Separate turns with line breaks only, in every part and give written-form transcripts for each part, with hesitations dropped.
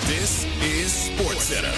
This is SportsCenter.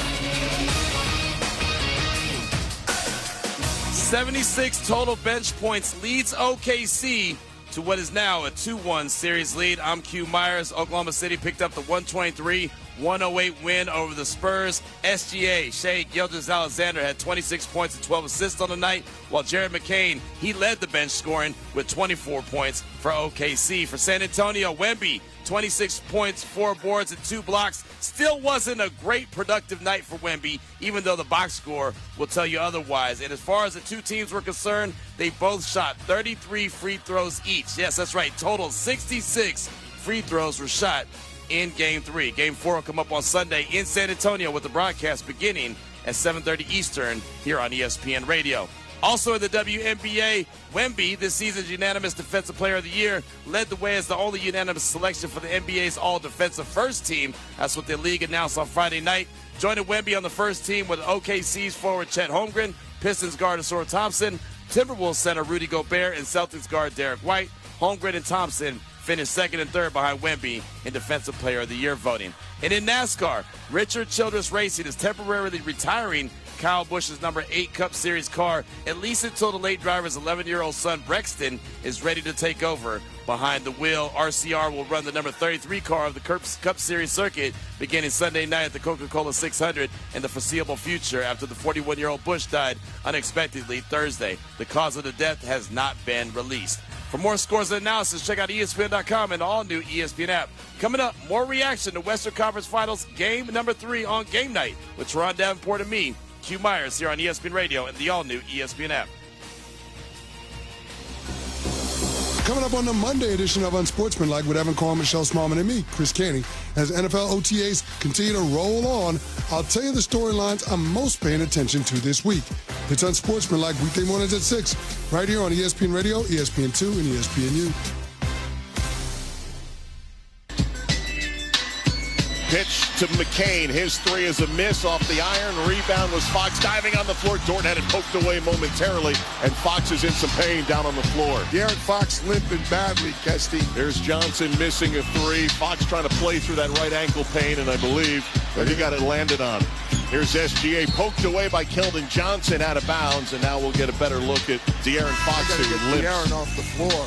76 total bench points leads OKC to what is now a 2-1 series lead. I'm Q Myers. Oklahoma City picked up the 123-108 win over the Spurs. SGA, Shai Gilgeous-Alexander, had 26 points and 12 assists on the night, while Jared McCain, he led the bench scoring with 24 points for OKC. For San Antonio, Wemby, 26 points, 4 boards, and 2 blocks. Still wasn't a great productive night for Wemby, even though the box score will tell you otherwise. And as far as the two teams were concerned, they both shot 33 free throws each. Yes, that's right. Total 66 free throws were shot in Game 3. Game 4 will come up on Sunday in San Antonio with the broadcast beginning at 7:30 Eastern here on ESPN Radio. Also in the WNBA, Wemby, this season's unanimous Defensive Player of the Year, led the way as the only unanimous selection for the NBA's All-Defensive First Team. That's what the league announced on Friday night. Joining Wemby on the first team with OKC's forward Chet Holmgren, Pistons guard Ausar Thompson, Timberwolves center Rudy Gobert, and Celtics guard Derek White. Holmgren and Thompson finished second and third behind Wemby in Defensive Player of the Year voting. And in NASCAR, Richard Childress Racing is temporarily retiring Kyle Busch's number 8 Cup Series car, at least until the late driver's 11-year-old son Brexton is ready to take over behind the wheel. RCR will run the number 33 car of the Cup Series circuit beginning Sunday night at the Coca-Cola 600 in the foreseeable future after the 41-year-old Busch died unexpectedly Thursday. The cause of the death has not been released. For more scores and analysis, check out ESPN.com and the all-new ESPN app. Coming up, more reaction to Western Conference Finals game number 3 on game night with Teron Davenport and me, Q Myers, here on ESPN Radio and the all-new ESPN app.
Coming up on the Monday edition of Unsportsmanlike with Evan Carl, Michelle Smallman, and me, Chris Caney. As NFL OTAs continue to roll on, I'll tell you the storylines I'm most paying attention to this week. It's Unsportsmanlike weekday mornings at 6, right here on ESPN Radio, ESPN2, and ESPNU.
Pitch to McCain. His 3 is a miss off the iron. Rebound was Fox diving on the floor. Dorton had it poked away momentarily, and Fox is in some pain down on the floor.
De'Aaron Fox limping badly, Kesty.
There's Johnson missing a 3. Fox trying to play through that right ankle pain, and I believe that he got it landed on. Here's SGA poked away by Keldon Johnson out of bounds, and now we'll get a better look at De'Aaron Fox who limps.
De'Aaron off the floor.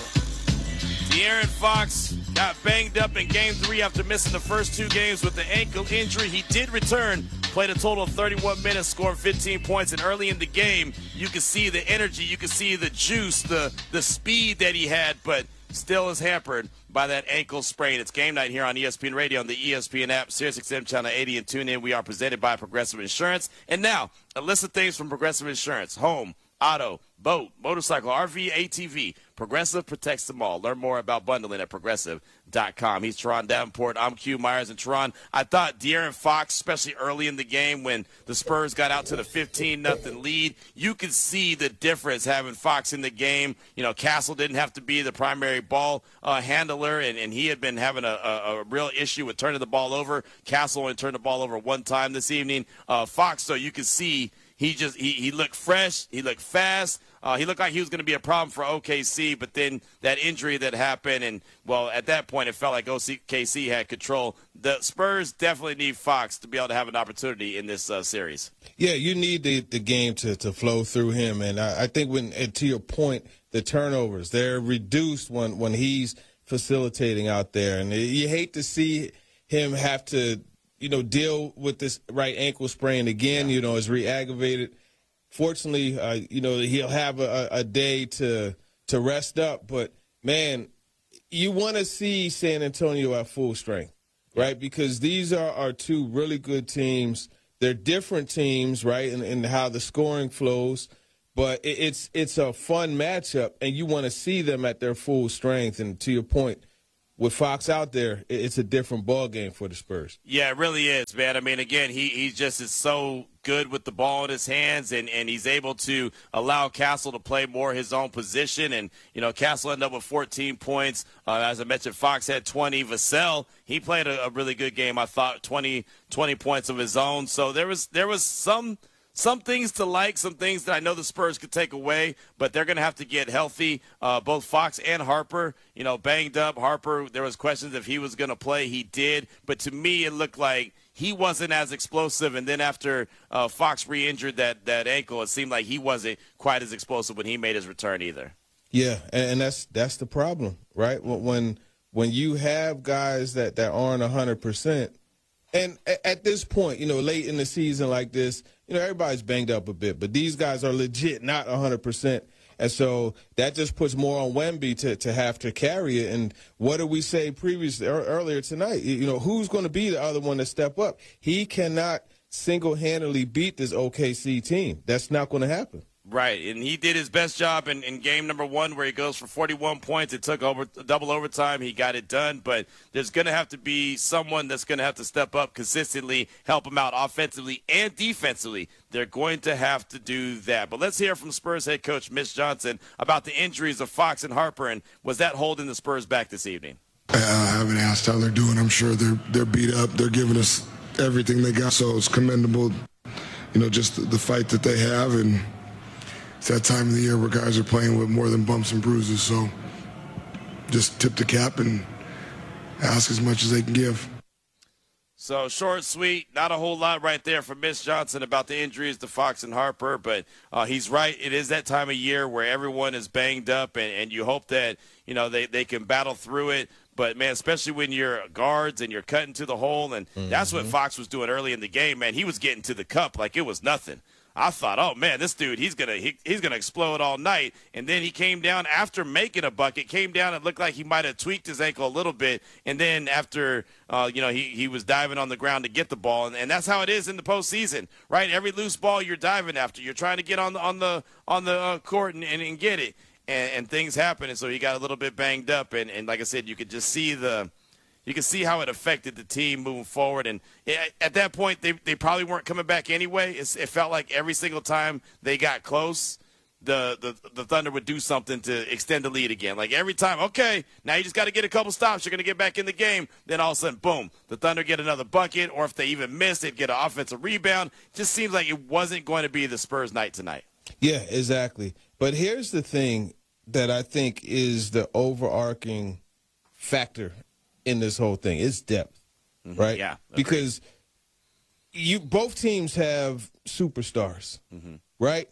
De'Aaron Fox got banged up in Game 3 after missing the first 2 games with the ankle injury. He did return, played a total of 31 minutes, scored 15 points, and early in the game, you could see the energy, you could see the juice, the speed that he had, but still is hampered by that ankle sprain. It's game night here on ESPN Radio on the ESPN app, SiriusXM Channel 80, and tune in. We are presented by Progressive Insurance. And now, a list of things from Progressive Insurance: home, auto, boat, motorcycle, RV, ATV. Progressive protects them all. Learn more about bundling at progressive.com. He's Teron Davenport. I'm Q Myers. And Teron, I thought De'Aaron Fox, especially early in the game when the Spurs got out to the 15-0 lead, you could see the difference having Fox in the game. You know, Castle didn't have to be the primary ball handler, and he had been having a real issue with turning the ball over. Castle only turned the ball over 1 time this evening. Fox, so you could see he looked fresh. He looked fast. He looked like he was going to be a problem for OKC, but then that injury that happened, and, well, at that point it felt like OKC had control. The Spurs definitely need Fox to be able to have an opportunity in this series.
Yeah, you need the game to flow through him, and I think to your point, the turnovers, they're reduced when he's facilitating out there, and you hate to see him have to deal with this right ankle sprain again, is re-aggravated. Fortunately, he'll have a day to rest up. But, man, you want to see San Antonio at full strength, right? Because these are 2 really good teams. They're different teams, right, in how the scoring flows. But it's a fun matchup, and you want to see them at their full strength. And to your point, with Fox out there, it's a different ball game for the Spurs.
Yeah, it really is, man. I mean, again, he just is so good with the ball in his hands, and he's able to allow Castle to play more his own position. And, Castle ended up with 14 points. As I mentioned, Fox had 20. Vassell, he played a really good game, I thought, 20 points of his own. So there was some some things to like, some things that I know the Spurs could take away, but they're going to have to get healthy. Both Fox and Harper, banged up. Harper, there was questions if he was going to play. He did. But to me, it looked like he wasn't as explosive. And then after Fox re-injured that ankle, it seemed like he wasn't quite as explosive when he made his return either.
Yeah, and that's the problem, right? When you have guys that aren't 100%, and at this point, late in the season like this, everybody's banged up a bit, but these guys are legit not 100%. And so that just puts more on Wemby to have to carry it. And what did we say earlier tonight? Who's going to be the other one to step up? He cannot single-handedly beat this OKC team. That's not going to happen.
Right, and he did his best job in game number 1 where he goes for 41 points. It took over double overtime. He got it done, but there's going to have to be someone that's going to have to step up consistently, help him out offensively and defensively. They're going to have to do that. But let's hear from Spurs head coach Mitch Johnson about the injuries of Fox and Harper, and was that holding the Spurs back this evening?
I haven't asked how they're doing. I'm sure they're beat up. They're giving us everything they got, so it's commendable, just the fight that they have, and it's that time of the year where guys are playing with more than bumps and bruises, so just tip the cap and ask as much as they can give.
So short, sweet, not a whole lot right there from Mitch Johnson about the injuries to Fox and Harper, but he's right. It is that time of year where everyone is banged up, and you hope that they can battle through it. But, man, especially when you're guards and you're cutting to the hole, and that's what Fox was doing early in the game, man. He was getting to the cup like it was nothing. I thought, oh, man, this dude, he's gonna explode all night. And then he came down after making a bucket, came down and looked like he might have tweaked his ankle a little bit. And then after, he was diving on the ground to get the ball. And that's how it is in the postseason, right? Every loose ball you're diving after. You're trying to get on the court and get it. And things happen. And so he got a little bit banged up. And like I said, you could just see you can see how it affected the team moving forward. And at that point, they probably weren't coming back anyway. It felt like every single time they got close, the Thunder would do something to extend the lead again. Like every time, okay, now you just got to get a couple stops. You're going to get back in the game. Then all of a sudden, boom, the Thunder get another bucket. Or if they even miss, they'd get an offensive rebound. Just seems like it wasn't going to be the Spurs night tonight.
Yeah, exactly. But here's the thing that I think is the overarching factor in this whole thing. It's depth, right?
Yeah.
Because both teams have superstars, right?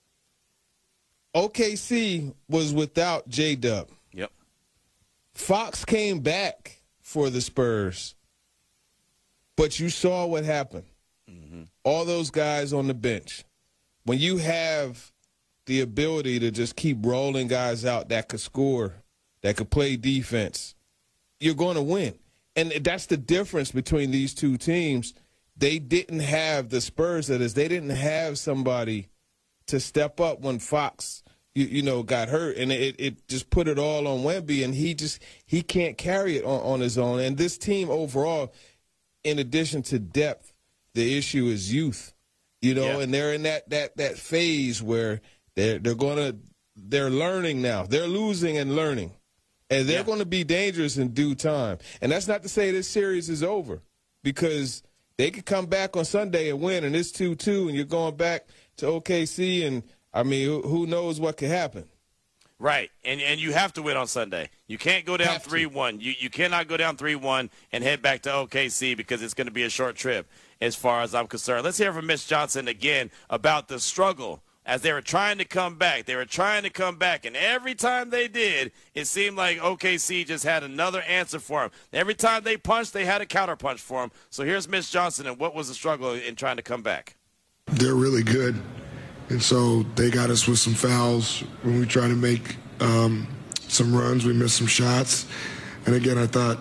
OKC was without J-Dub.
Yep.
Fox came back for the Spurs, but you saw what happened. All those guys on the bench. When you have the ability to just keep rolling guys out that could score, that could play defense, you're going to win. And that's the difference between these two teams. They didn't have the Spurs, that is, they didn't have somebody to step up when Fox, got hurt. And it just put it all on Wemby, and he can't carry it on his own. And this team overall, in addition to depth, the issue is youth, and they're in that phase where they're learning now. They're losing and learning. And they're going to be dangerous in due time. And that's not to say this series is over, because they could come back on Sunday and win, and it's 2-2, and you're going back to OKC, and, who knows what could happen.
Right, and you have to win on Sunday. You can't go down 3-1. You cannot go down 3-1 and head back to OKC, because it's going to be a short trip as far as I'm concerned. Let's hear from Mitch Johnson again about the struggle as they were trying to come back. They were trying to come back, and every time they did, it seemed like OKC just had another answer for them. Every time they punched, they had a counterpunch for them. So here's Mitch Johnson, and what was the struggle in trying to come back?
They're really good, and so they got us with some fouls when we tried to make some runs. We missed some shots. And again, I thought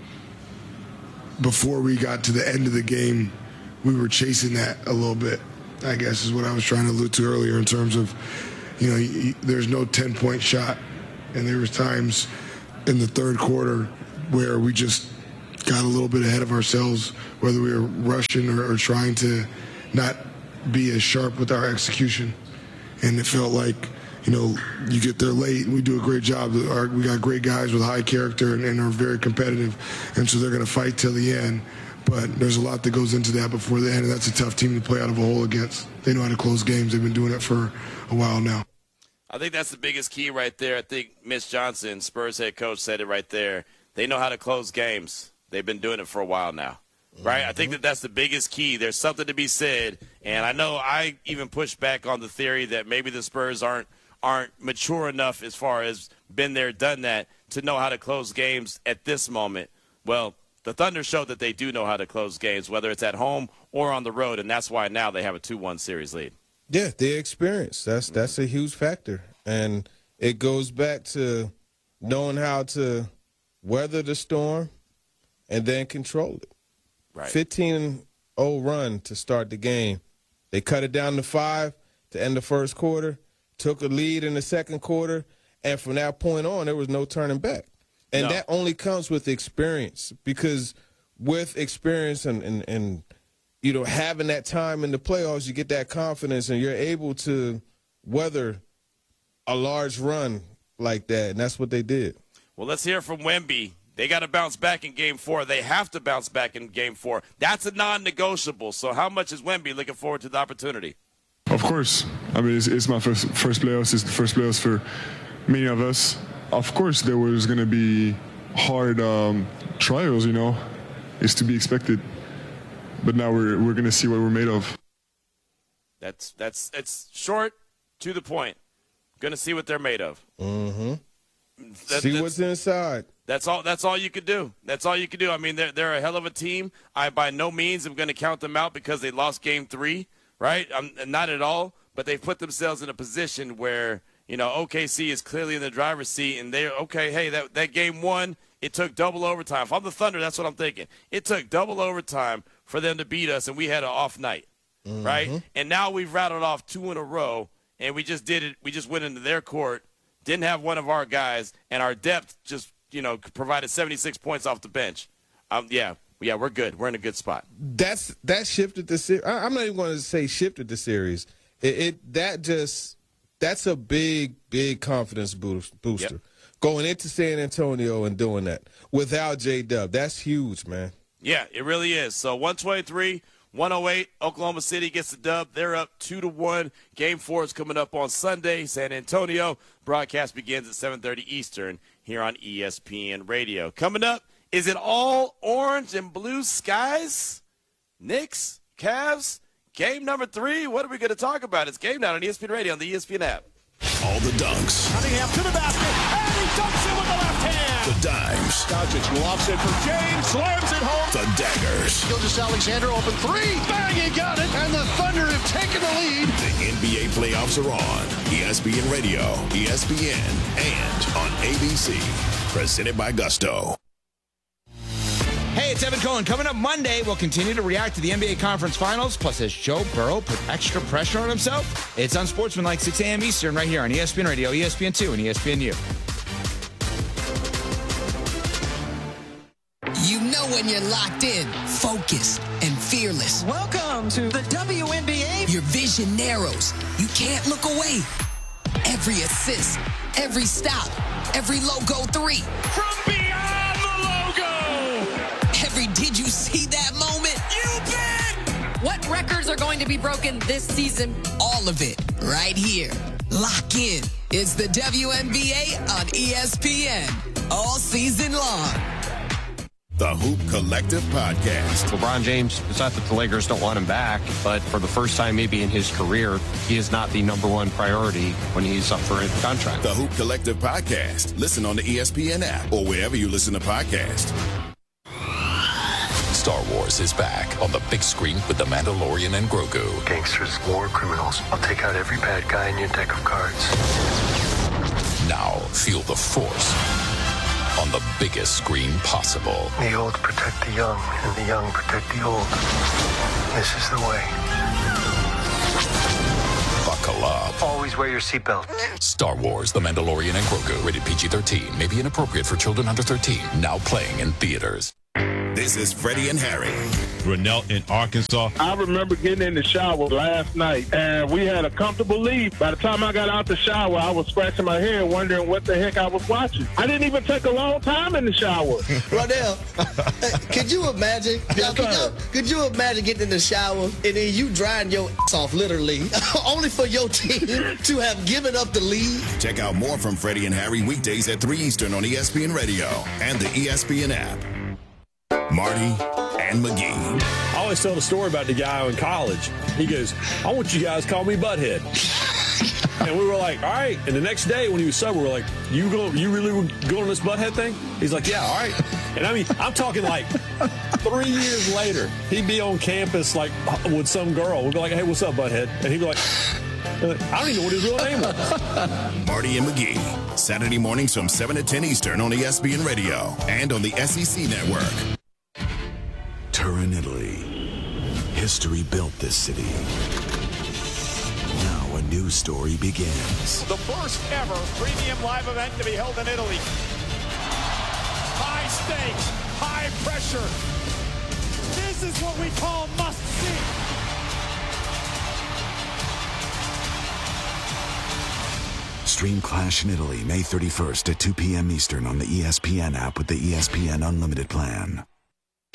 before we got to the end of the game, we were chasing that a little bit, I guess is what I was trying to allude to earlier, in terms of, there's no 10-point shot. And there was times in the third quarter where we just got a little bit ahead of ourselves, whether we were rushing or trying to not be as sharp with our execution. And it felt like, you get there late and we do a great job. We got great guys with high character and are very competitive. And so they're going to fight till the end. But there's a lot that goes into that before the end, and that's a tough team to play out of a hole against. They know how to close games. They've been doing it for a while now.
I think that's the biggest key right there. I think Mitch Johnson, Spurs head coach, said it right there. They know how to close games. They've been doing it for a while now, right? I think that's the biggest key. There's something to be said, and I know I even pushed back on the theory that maybe the Spurs aren't mature enough as far as been there, done that, to know how to close games at this moment. Well, the Thunder showed that they do know how to close games, whether it's at home or on the road, and that's why now they have a 2-1 series lead.
Yeah, the experience. That's a huge factor. And it goes back to knowing how to weather the storm and then control it.
Right.
15-0 run to start the game. They cut it down to 5 to end the first quarter, took a lead in the second quarter, and from that point on, there was no turning back. And that only comes with experience, because with experience and you know, having that time in the playoffs, you get that confidence and you're able to weather a large run like that, and that's what they did.
Well, let's hear from Wemby. They got to bounce back in Game 4. They have to bounce back in Game 4. That's a non-negotiable. So how much is Wemby looking forward to the opportunity?
Of course. I mean, it's my first playoffs. It's the first playoffs for many of us. Of course, there was going to be hard trials, you know. It's to be expected. But now we're going to see what we're made of.
It's short, to the point. Going to see what they're made of.
Mm-hmm. See what's inside.
That's all you could do. That's all you could do. I mean, they're a hell of a team. I by no means am going to count them out because they lost Game 3, right? Not at all. But they've put themselves in a position where, you know, OKC is clearly in the driver's seat, and they're okay. Hey, that Game 1, it took double overtime. If I'm the Thunder, that's what I'm thinking. It took double overtime for them to beat us, and we had an off night, right? And now we've rattled off 2 in a row, and we just did it. We just went into their court, didn't have one of our guys, and our depth just, you know, provided 76 points off the bench. Yeah, we're good. We're in a good spot.
That shifted the series. I'm not even going to say shifted the series. That's a big confidence booster. Yep. Going into San Antonio and doing that without J-Dub, that's huge, man.
Yeah, it really is. So 123-108, Oklahoma City gets the dub. They're up 2-1. Game 4 is coming up on Sunday, San Antonio. Broadcast begins at 7:30 Eastern here on ESPN Radio. Coming up, is it all orange and blue skies? Knicks, Cavs, game number 3. What are we going to talk about? It's Game Night on ESPN Radio on the ESPN app.
All the dunks.
Cunningham to the basket, and he dunks it with the left hand.
The dimes.
Doncic lofts it for James, slams it home.
The daggers.
Gilgeous-Alexander open 3. Bang, he got it. And the Thunder have taken the lead.
The NBA playoffs are on. ESPN Radio, ESPN, and on ABC. Presented by Gusto.
Hey, it's Evan Cohen. Coming up Monday, we'll continue to react to the NBA Conference Finals. Plus, has Joe Burrow put extra pressure on himself? It's Unsportsmanlike, 6 a.m. Eastern, right here on ESPN Radio, ESPN2, and ESPNU.
You know when you're locked in, focused, and fearless.
Welcome to the WNBA.
Your vision narrows. You can't look away. Every assist, every stop, every logo 3.
From beyond the logo.
Every did you see that moment?
You bet.
What records are going to be broken this season?
All of it right here. Lock in. It's the WNBA on ESPN. All season long.
The Hoop Collective Podcast.
LeBron James, it's not that the Lakers don't want him back, but for the first time maybe in his career, he is not the number one priority when he's up for a contract.
The Hoop Collective Podcast. Listen on the ESPN app or wherever you listen to podcasts. Star Wars is back on the big screen with The Mandalorian and Grogu.
Gangsters, war criminals. I'll take out every bad guy in your deck of cards.
Now feel the Force on the biggest screen possible.
The old protect the young, and the young protect the old. This is the way.
Buckle up.
Always wear your seatbelt.
Star Wars, The Mandalorian and Grogu. Rated PG-13. May be inappropriate for children under 13. Now playing in theaters. This is Freddie and Harry.
Grinnell in Arkansas.
I remember getting in the shower last night, and we had a comfortable lead. By the time I got out the shower, I was scratching my head wondering what the heck I was watching. I didn't even take a long time in the shower.
Rodell, could you imagine? Could you imagine getting in the shower and then you drying your ass off literally, only for your team to have given up the lead?
Check out more from Freddie and Harry weekdays at 3 Eastern on ESPN Radio and the ESPN app. Marty and McGee.
I always tell the story about the guy in college. He goes, I want you guys to call me Butthead. And we were like, all right. And the next day when he was sober, we were like, you really were going on this Butthead thing? He's like, yeah, all right. And I mean, I'm talking like 3 years later, he'd be on campus like with some girl. We'd be like, hey, what's up, Butthead? And he'd be like, I don't even know what his real name was.
Marty and McGee, Saturday mornings from 7 to 10 Eastern on ESPN Radio and on the SEC Network.
Turin, Italy. History built this city. Now a new story begins.
The first ever premium live event to be held in Italy. High stakes, high pressure. This is what we call must see.
Stream Clash in Italy May 31st at 2 p.m. Eastern on the ESPN app with the ESPN Unlimited plan.